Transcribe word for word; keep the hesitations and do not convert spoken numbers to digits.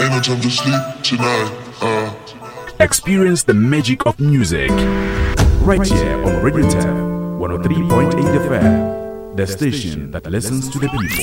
Ain't no time to sleep tonight. Uh. Experience the magic of music right here on Radio Tap one oh three point eight F M, the station that listens to the people.